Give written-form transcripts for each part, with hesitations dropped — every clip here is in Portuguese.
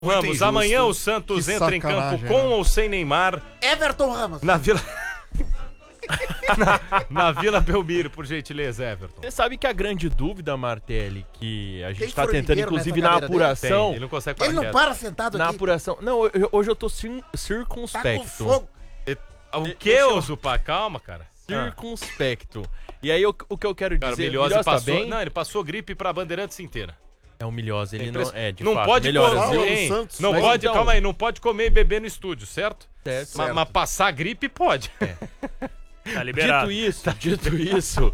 Vamos, injusto. amanhã o Santos Que entra em campo sacanagem, com né? ou sem Neymar Everton Ramos. na Vila... na Vila Belmiro, por gentileza, Everton. Você sabe que a grande dúvida, Martelli, que a gente Tem tá tentando, formigueiro inclusive, nessa na cadeira dele? apuração... Ele não consegue parar Ele não quieto. para sentado Na aqui. apuração... Não, hoje eu tô Tá com circunspecto. fogo. O que, Deixa eu- ô Zupá? Calma, cara. Circunspecto. E aí, o que eu quero Cara, o dizer... Milhose Milhose tá passou... bem? Não, ele passou gripe pra Bandeirantes inteira. É o Milhose, ele não... É, de não fato. pode melhoras, comer, viu? o hein? Santos, Não mas pode, então- calma aí, não pode comer e beber no estúdio, certo? Certo. Mas passar gripe pode. Tá liberado. Dito isso,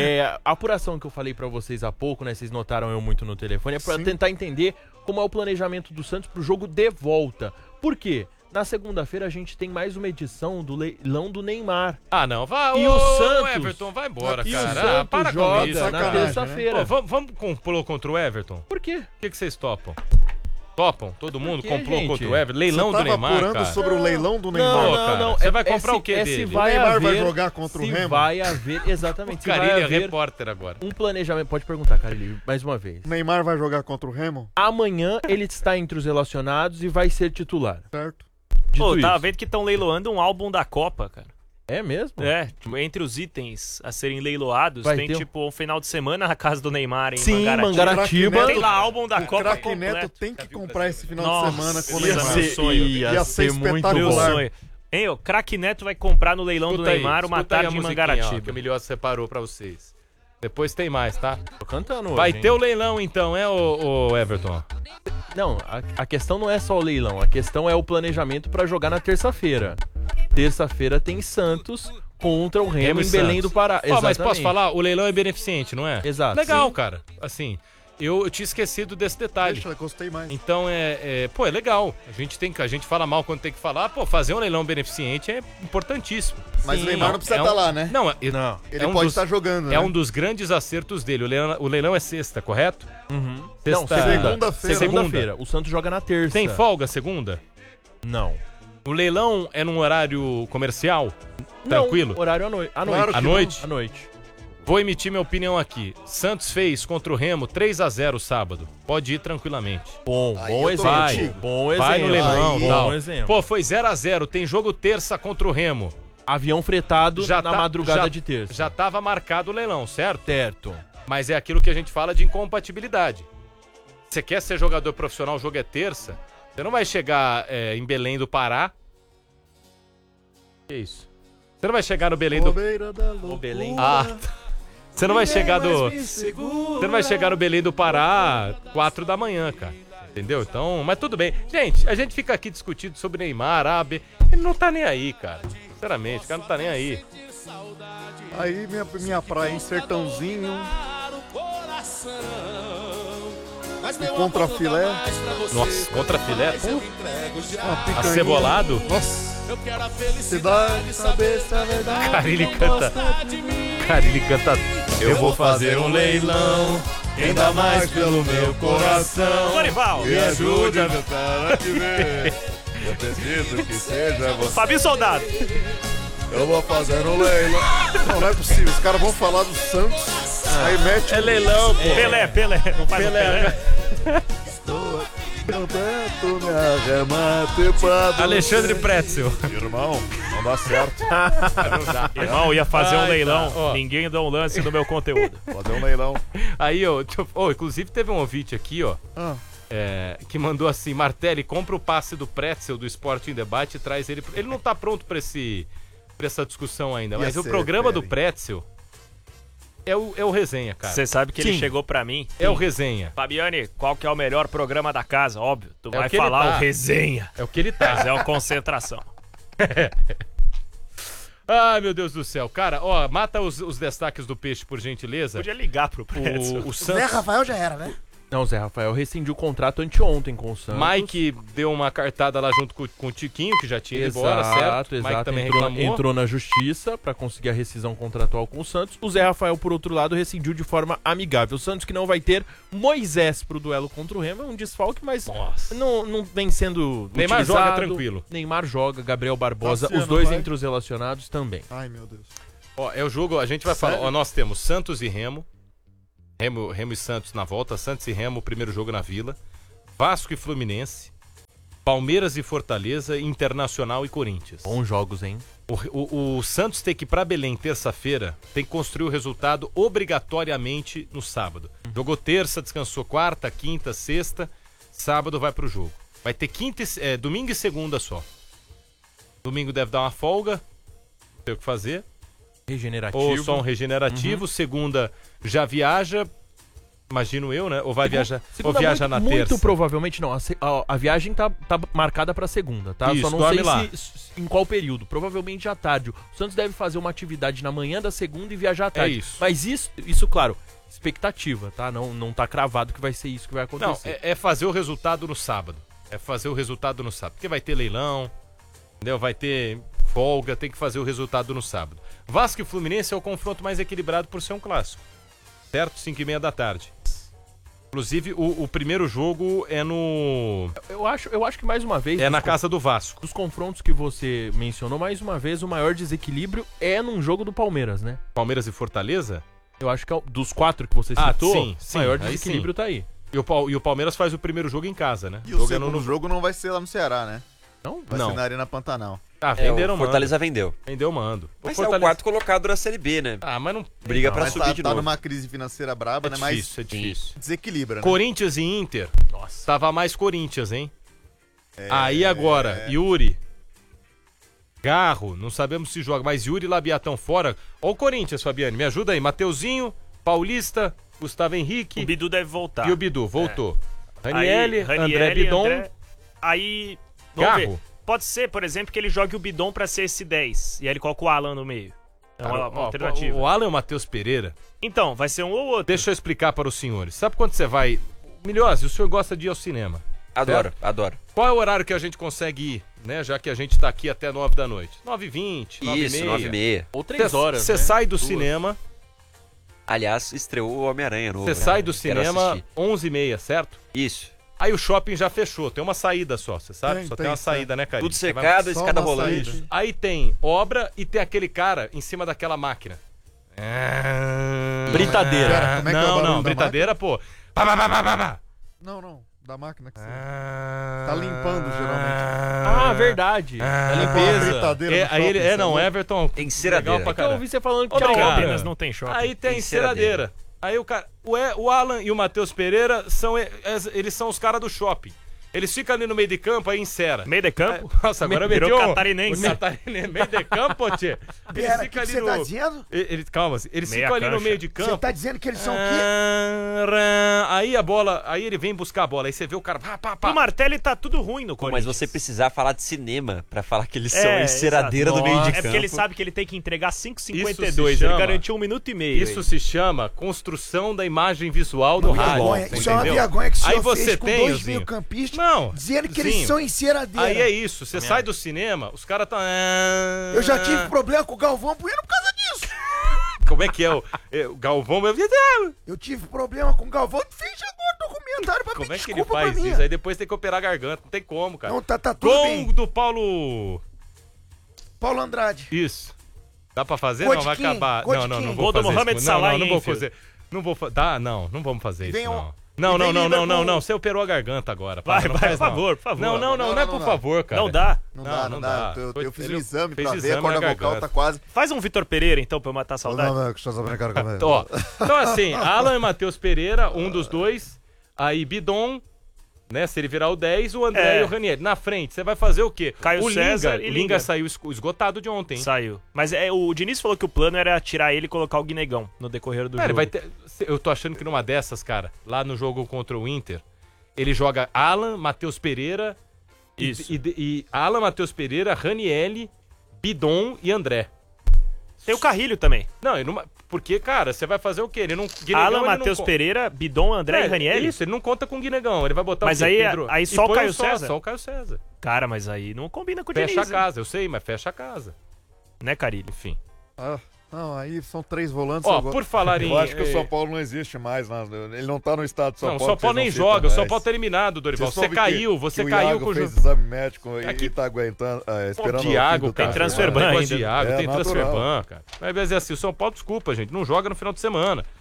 a apuração que eu falei pra vocês há pouco, né, vocês notaram eu muito no telefone, é pra Sim. tentar entender como é o planejamento do Santos pro jogo de volta. Por quê? Na segunda-feira a gente tem mais uma edição do leilão do Neymar. Ah, não, vai. E ô, o Santos? Everton, vai embora, E cara. o Ah, Santos para com joga isso. na sacanagem, terça-feira. Pô, vamos complô contra o Everton? Por quê? O que vocês topam? Topam? Todo mundo quê, complô gente? contra o Everton? Leilão Você do tava Neymar, apurando cara. sobre o leilão do Neymar. Não, cara. Você vai comprar o quê se dele? vai O Neymar vai haver- jogar contra o se Remo? vai haver, exatamente, se vai Carilho é haver repórter agora. um planejamento. Pode perguntar, Carilho, mais uma vez. O Neymar vai jogar contra o Remo? Amanhã ele está entre os relacionados e vai ser titular. Certo. Dito Pô, tava isso. vendo que estão leiloando um álbum da Copa, cara. É mesmo? É, tipo, entre os itens a serem leiloados, Vai tem ter um- tipo um final de semana na casa do Neymar em Sim, Mangaratiba. Mangaratiba. Tem lá álbum da O Copa craque completo. Neto tem que comprar esse final Nossa, de semana com o ia Neymar. ser- sonho. Ia ser muito espetacular. Meu Popular. sonho. Hein, o craque Neto vai comprar no leilão do Escuta aí, Neymar uma escuta aí a tarde em musiquinha, ó, que Mangaratiba. o Milhose separou pra vocês. Depois tem mais, tá? Tô cantando Vai hoje, ter hein? o leilão então, ô Everton? Não, a questão não é só o leilão, a questão é o planejamento pra jogar na terça-feira. Terça-feira tem Santos contra o Remo Remo e em Belém Santos. do Pará. Ó, mas posso Exatamente. falar? O leilão é beneficente, não é? Exato. Legal, Sim. cara. Assim, eu tinha esquecido desse detalhe. Deixa, eu gostei mais. Então pô, é legal. A gente fala mal quando tem que falar. Pô, fazer um leilão beneficente é importantíssimo. Mas o Neymar não precisa é estar lá, né? Não, Não. Ele é um pode dos- estar jogando, é né? um dos grandes acertos dele. O leilão é sexta, correto? Uhum. Sexta- Não, segunda. Segunda-feira. Segunda-feira. O Santos joga na terça. Tem folga segunda? Não. O leilão é num horário comercial? Tranquilo? Não, horário à noite. À Claro noite. que À noite? À noite. Vou emitir minha opinião aqui. Santos fez contra o Remo 3-0 sábado. Pode ir tranquilamente. Bom, Aí bom eu tô exemplo. contigo. Bom exemplo. Vai no leilão Aí. e tal. Bom exemplo. Pô, foi 0-0. Tem jogo terça contra o Remo. Avião fretado Já na tá- madrugada já- de terça. Já tava marcado o leilão, certo? Certo. Mas é aquilo que a gente fala de incompatibilidade. Você quer ser jogador profissional, o jogo é terça. Você não vai chegar em Belém do Pará. Que isso? Você não vai chegar no Belém do... Bobeira da loucura. Belém. Ah, você não vai chegar do... Você não vai chegar no Belém do Pará 4 da manhã, cara. Entendeu? Então, mas tudo bem. Gente, a gente fica aqui discutindo sobre Neymar, AB. Ele não tá nem aí, cara. Sinceramente, o cara não tá nem aí. Aí minha praia em Sertãozinho. Um contra filé. Nossa, contra filé. Pô, Uma picanha. acebolado. Nossa. Cidade, saber se é verdade. Cara, ele canta. Cara, ele canta. Eu vou fazer um leilão, ainda mais pelo meu coração. Dorival, Me ajude a tentar te ver. Eu preciso que seja você. Fabinho Soldado. Eu vou fazer um leilão. Não é possível. Os caras vão falar do Santos. Aí mete É leilão, pô. Pelé. Não faz Pelé. o Pelé? Canto, me arremate pra Alexandre Pretzel. Irmão, não dá certo. Irmão, ia fazer um Ai, leilão. tá, ó. Ninguém dá um lance no meu conteúdo. Fazer um leilão. Aí, ó, inclusive teve um ouvinte aqui, ó, Ah, que mandou assim: Martelli, compra o passe do Pretzel do Esporte em Debate e traz ele. Ele não tá pronto pra essa discussão ainda, mas Ia o ser, programa do Pele. Pretzel é o resenha, cara. Você sabe que ele Sim. chegou pra mim. É o resenha. Fabiane, qual que é o melhor programa da casa? Óbvio, tu É o vai que ele falar tá. o resenha. É o que ele Mas tá. é o concentração. Ai, meu Deus do céu. Cara, ó, mata os destaques do Peixe, por gentileza. Podia ligar pro Pretzel. O Zé Santos. Rafael já era, né? Não, Zé Rafael rescindiu o contrato anteontem com o Santos. Mike deu uma cartada lá junto com o Tiquinho, que já tinha ido embora, certo? Mike também reclamou. Entrou na justiça pra conseguir a rescisão contratual com o Santos. O Zé Rafael, por outro lado, rescindiu de forma amigável. O Santos que não vai ter Moisés pro duelo contra o Remo, é um desfalque, mas Nossa. não vem sendo Neymar utilizado. joga tranquilo. Neymar joga, Gabriel Barbosa, Tassiano os dois vai. entre os relacionados também. ai, meu Deus. Ó, é o jogo, a gente vai Sério? falar. Ó, nós temos Santos e Remo. Remo e Santos na volta. Santos e Remo, primeiro jogo na Vila. Vasco e Fluminense. Palmeiras e Fortaleza, Internacional e Corinthians. Bons jogos, hein? O Santos tem que ir pra Belém terça-feira, tem que construir o resultado obrigatoriamente no sábado. Jogou terça, descansou quarta, quinta, sexta, sábado vai pro jogo. Vai ter domingo e segunda só. Domingo deve dar uma folga, não tem o que fazer. Regenerativo. Ou só um regenerativo. Segunda já viaja, imagino eu, né? Ou vai viajar, ou Segunda, viaja na muito terça. provavelmente não. A viagem tá marcada pra segunda, tá? Isso, Só não dorme sei lá. em qual período. Provavelmente à tarde. O Santos deve fazer uma atividade na manhã da segunda e viajar à tarde. isso. Mas isso, claro, expectativa, tá? Não tá cravado que vai ser isso que vai Não, acontecer. é fazer o resultado no sábado. Porque vai ter leilão, entendeu? Vai ter folga, tem que fazer o resultado no sábado. Vasco e Fluminense é o confronto mais equilibrado por ser um clássico. Certo? 5h30 da tarde. Inclusive, o primeiro jogo é no... Eu acho que mais uma vez... É na casa do Vasco. Dos confrontos que você mencionou, mais uma vez, o maior desequilíbrio é num jogo do Palmeiras, né? Palmeiras e Fortaleza? Eu acho que é dos 4 que você citou, sim, o maior aí desequilíbrio sim. tá aí. E o Palmeiras faz o primeiro jogo em casa, né? E o segundo jogo não vai ser lá no Ceará, né? Não? Vai Não. ser na Arena Pantanal. Ah, É, venderam o mando. Fortaleza vendeu. Vendeu mando. Mas é o quarto colocado da Série B, né? Ah, mas não... Briga pra Mas subir de tá novo. numa crise financeira braba, É né? Mas difícil, é difícil. desequilibra, né? Corinthians e Inter. Nossa. Tava mais Corinthians, hein? Aí agora, Yuri. Garro, não sabemos se joga, mas Yuri e Labiatão fora. Ó o Corinthians, Fabiane, me ajuda aí. Mateuzinho, Paulista, Gustavo Henrique O Bidu deve voltar. e o Bidu. Voltou. Aí, Ranielli, André Bidon, Aí, vamos Garro. ver. Pode ser, por exemplo, que ele jogue o Bidon pra ser esse 10. E aí ele coloca o Alan no meio. É uma Ó, alternativa. o Alan e o Matheus Pereira. Então, vai ser um ou outro. Deixa eu explicar para os senhores. Sabe quando você vai... Milhose, o senhor gosta de ir ao cinema. Adoro, certo? adoro. Qual é o horário que a gente consegue ir, né? Já que a gente tá aqui até 9 da noite. 9h20, 9h30. Isso, 9h30. Ou 3 horas, Você né? sai do 2. cinema, Aliás, estreou o Homem-Aranha novo. você né? sai do Quero cinema assistir. 11h30, certo? Isso. Aí o shopping já fechou, tem uma saída só, você sabe? Tem, só tem, tem uma tem. saída, né, cara? Tudo cercado, Só escada uma rolante. saída. Aí tem obra e tem aquele cara em cima daquela máquina. Britadeira. Pera, como é que é o Não, barulho não, da britadeira, pô. Pá, pá, pá, pá, pá, pá. Não, da máquina que você... Tá limpando, geralmente. Ah, verdade. Ah, A Uma limpeza. britadeira É, no aí ele, shopping, não, você Everton. Enceradeira. Legal pra É que eu caralho. ouvi você falando que Ô, tinha cara, obra. Campinas não tem shopping. Aí tem a Enceradeira. enceradeira. Aí o cara, o Alan e o Matheus Pereira eles são os caras do shopping. Eles ficam ali no meio de campo, aí encera. Meio de campo. Nossa, agora Virou meteu catarinense. O catarinense, meio de campo, tchê. Eles Pera, o que ficam ali você no... tá dizendo? Calma, eles Meia ficam ali no cancha. meio de Você campo. tá dizendo que eles são o quê? Aí a bola, aí ele vem buscar a bola, aí você vê o cara, pá, pá, pá. O Martelli tá tudo ruim no Pô, mas Corinthians. você precisar falar de cinema pra falar que eles são É, enceradeira exato. do meio de Nossa. campo. É porque ele sabe que ele tem que entregar Isso 5,52. se Ele chama- garantiu 1 minuto e meio. Isso aí. se chama construção da imagem visual do rádio. Vergonha. Isso é uma entendeu? vergonha que o Aí senhor você fez com tem, 2 Zinho. meio-campistas Não, dizendo que Zinho. eles são enceradeira. Aí é isso, você sai do cinema, os caras tão... Eu já tive problema com o Galvão Bueno por causa disso. Como é que é o Galvão? Eu tive problema com o Galvão e fez agora documentário pra Como pedir é que ele desculpa faz pra mim. isso? Aí depois tem que operar a garganta, não tem como, cara. Não, tá tudo bem. Gol do Paulo... Paulo Andrade. Isso. Dá pra fazer? Não, vai Codiquinho, acabar. Não, Codiquinho. não vou Gol do fazer Mohamed isso. Salah Não, não em vou Enfield. fazer. Não vou fazer. Tá, não vamos fazer Vem isso, um- não. Não, e vem não, Liverpool. não. Você operou a garganta agora. Vai, Para, não vai, faz, por favor, por favor. Não, não é por não. favor, cara. Não dá. Não dá. Eu fiz um Ele exame fez pra ver, a exame corda na vocal garganta. tá quase... Faz um Vitor Pereira, então, pra eu matar a saudade. Não, que estás a brincar com ele. Ó, então assim, Alan e Matheus Pereira, um dos dois. Aí Bidon, né? Se ele virar o 10, o André É. e o Ranieri. Na frente, você vai fazer o quê? Caio o César e o Linga. Linga saiu esgotado de ontem. Saiu. Mas o Diniz falou que o plano era tirar ele e colocar o Guinegão no decorrer do Cara, jogo. vai ter, eu tô achando que numa dessas, cara, lá no jogo contra o Inter, ele joga Alan, Matheus Pereira. Isso. E Alan, Matheus Pereira, Ranieri, Bidon e André. Tem o Carrilho também. Não, ele não, porque, cara, você vai fazer o quê? Ele não. Guinegão, Alan, ele não Matheus co- Pereira, Bidon, André e Ranieri? Isso, ele não conta com o Guinegão. Ele vai botar Mas o quê, aí- Pedro? aí E só o põe Caio César? Só o Caio César. Cara, mas aí não combina com o Fecha Diniz. a casa, eu sei, mas fecha a casa. Né, Carilho? Enfim. Não, aí são 3 volantes. Ó, agora. por falar em. Eu acho que o São Paulo não existe mais. Ele não tá no estado de São Não, o Paulo. São Paulo que nem vocês não joga, o citam São mais. Paulo tá eliminado, Dorival. Vocês Você soube caiu, que você o caiu Iago com o fez jogo. exame médico Aqui- e tá aguentando, Pô, esperando Thiago, o fim do cara. Tem transfer ban negócio ainda. de Thiago, É tem natural. transfer ban, cara. Mas assim, o São Paulo, desculpa, gente, não joga no final de semana.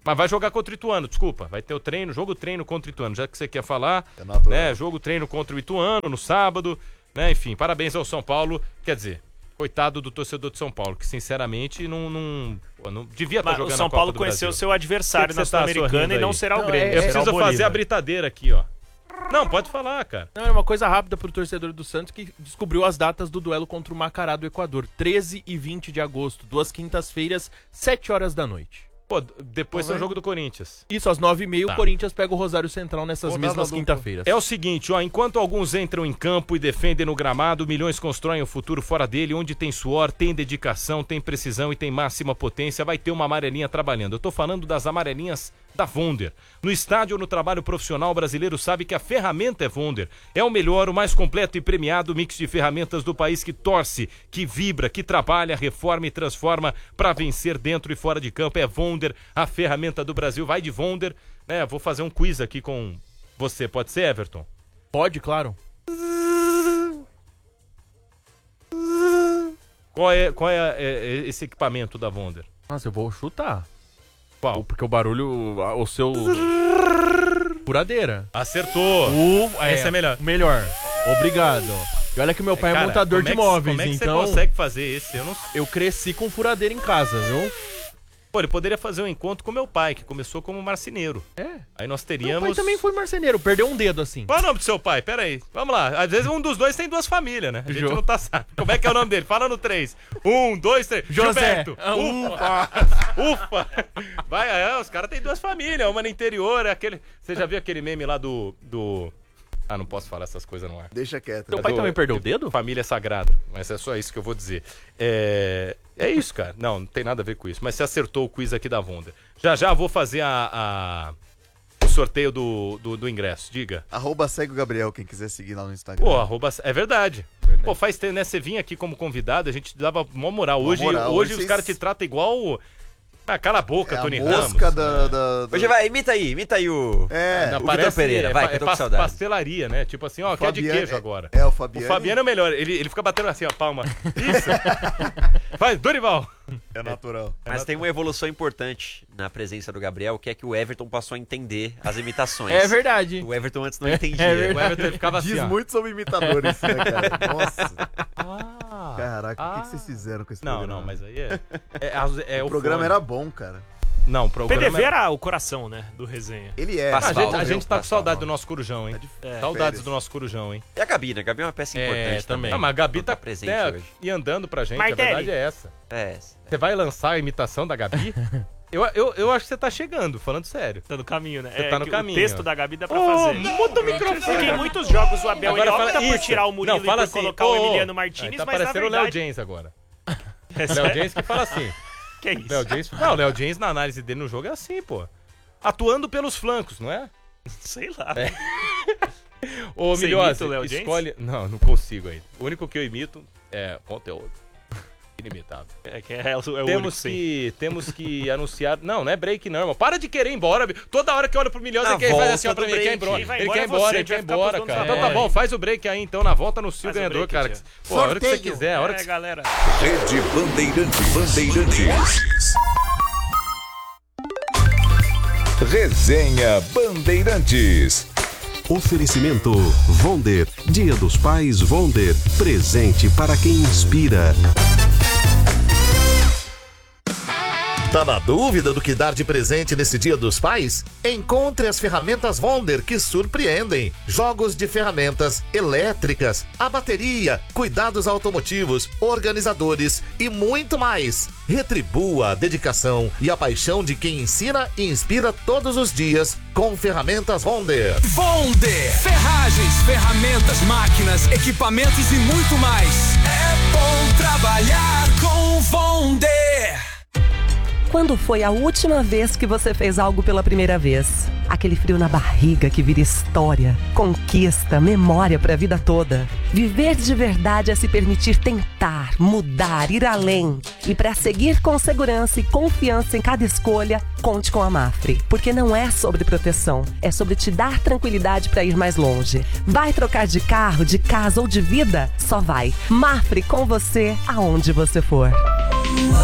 Mas vai jogar contra o Ituano, desculpa. Vai ter o jogo-treino contra o Ituano, já que você quer falar. É natural. Né? Jogo-treino contra o Ituano no sábado. Né? Enfim, parabéns ao São Paulo. Quer dizer, coitado do torcedor de São Paulo, que sinceramente não devia estar Mas jogando o São a Copa Paulo do conheceu Brasil. seu adversário Por que na você tá Sul-Americana sorrindo e não aí? será o Não, Grêmio. Eu será o preciso fazer Bolívar. a britadeira aqui, ó. Não, pode falar, cara. Não, é uma coisa rápida pro torcedor do Santos que descobriu as datas do duelo contra o Macará do Equador. 13 e 20 de agosto, 2 quintas-feiras, 7 horas da noite. Pô, depois tem o jogo do Corinthians. Isso, às 9h30, Tá. o Corinthians pega o Rosário Central nessas Rodada mesmas dupla. quinta-feiras. É o seguinte, ó, enquanto alguns entram em campo e defendem no gramado, milhões constroem o futuro fora dele, onde tem suor, tem dedicação, tem precisão e tem máxima potência, vai ter uma amarelinha trabalhando. Eu tô falando das amarelinhas da Vonder. No estádio ou no trabalho profissional, o brasileiro sabe que a ferramenta é Vonder. É o melhor, o mais completo e premiado mix de ferramentas do país que torce, que vibra, que trabalha, reforma e transforma para vencer dentro e fora de campo. É Vonder, a ferramenta do Brasil. Vai de Vonder, né? Vou fazer um quiz aqui com você. Pode ser, Everton? Pode, claro. Qual é esse equipamento da Vonder? Nossa, eu vou chutar. Qual? Porque o barulho, o seu... Furadeira. Acertou. Esse é melhor. Melhor. Obrigado. E olha que meu pai é Cara, montador como de é que- móveis, como é que então você consegue fazer esse? Eu não sei. eu cresci com furadeira em casa, viu? Pô, ele poderia fazer um encontro com meu pai, que começou como marceneiro. É. Aí nós Meu teríamos... pai também foi marceneiro, perdeu um dedo assim. Qual é o nome do seu pai? Pera aí. Vamos lá. Às vezes um dos dois tem duas famílias, né? A gente Jô. não tá sabendo. Como é que é o nome dele? Fala no 3. 1, 2, 3. José. Gilberto. Ah, Ufa. Vai, os caras têm duas famílias. Uma no interior, é aquele... Você já viu aquele meme lá do... Ah, não posso falar essas coisas no ar. Deixa quieto. Teu pai também perdeu o dedo? Família sagrada. Mas é só isso que eu vou dizer. É isso, cara. Não tem nada a ver com isso. Mas você acertou o quiz aqui da Vonda. Já vou fazer o sorteio do ingresso. Diga. @segue o Gabriel, quem quiser seguir lá no Instagram. Pô, é verdade. Pô, faz tempo, né? Você vinha aqui como convidado, a gente dava mó moral. Hoje Hoje os vocês- caras te tratam igual... Ah, cala a boca, É a Tony Ramos. mosca da... Hoje vai, imita aí o... É, Não, o parece Vitor Pereira, vai, que eu tô com saudade. pastelaria, né? Tipo assim, ó, quer de Fabiano- queijo agora. o O Fabiano. Fabiano é o melhor, ele fica batendo assim, ó, palma. Isso! Faz, Dorival! É natural. Mas tem uma evolução importante na presença do Gabriel, que é que o Everton passou a entender as imitações. É verdade. O Everton antes não entendia. verdade. O Everton ele ficava assim, Diz ó. muito sobre imitadores, né, cara? Nossa. Ah, Caraca, o que vocês fizeram com esse Não, programa? não, mas aí é O programa fone. era bom, cara. Não, o programa PDV era o coração, né, do resenha. Ele é. Faz A falta, gente viu? tá com Faz saudade falta. do nosso corujão, hein? É. Saudades Férias. do nosso corujão, hein? E a Gabi, né? A Gabi é uma peça importante também. Ah, mas a Gabi Não tá presente né, hoje. e andando pra gente, Martelli. a verdade é essa. É. Você vai lançar a imitação da Gabi? eu acho que você tá chegando, falando sério. Tá no caminho, né? Você tá no que caminho. O texto da Gabi dá pra Ô, fazer. muda o microfone. Porque em muitos jogos o Abel ele Agora opta fala por isso. tirar o Murilo Não, fala e por assim, colocar o Emiliano Martinez, Aí tá mas na parecendo o verdade... Léo James agora. É Léo sério? James que fala assim. Que é isso? Léo James, não, Léo James na análise dele no jogo é assim, pô. Atuando pelos flancos, não é? Sei lá. Ô, Você Milhosa, imita o Léo James? escolhe... Não único ainda. O único que eu imito é conteúdo. Inimitável. É o único, sim. Temos que anunciar... Não é break não, irmão. Para de querer ir embora. Toda hora que eu olho pro Milhosa, Na ele faz assim, ó, volta pra mim. do Ele quer ir break. embora. Quem vai Ele embora quer é ir embora, você, ele que vai quer ir ficar embora, pros cara. donos da Então tá bola. bom, faz o break aí, então. Na volta no Sil Faz o ganhador, break, cara. tia. Pô, a hora que você Sorteio. quiser, a hora que Galera. Rede Bandeirantes. Resenha Bandeirantes. Oferecimento Vonder. Dia dos Pais Vonder. Presente para quem inspira. Tá na dúvida do que dar de presente nesse Dia dos Pais? Encontre as ferramentas Vonder que surpreendem. Jogos de ferramentas elétricas, a bateria, cuidados automotivos, organizadores e muito mais. Retribua a dedicação e a paixão de quem ensina e inspira todos os dias com ferramentas Vonder. Vonder, ferragens, ferramentas, máquinas, equipamentos e muito mais. É bom trabalhar com Vonder. Quando foi a última vez que você fez algo pela primeira vez? Aquele frio na barriga que vira história, conquista, memória para a vida toda. Viver de verdade é se permitir tentar, mudar, ir além. E para seguir com segurança e confiança em cada escolha, conte com a Mafre. Porque não é sobre proteção, é sobre te dar tranquilidade para ir mais longe. Vai trocar de carro, de casa ou de vida? Só vai. Mafre com você aonde você for.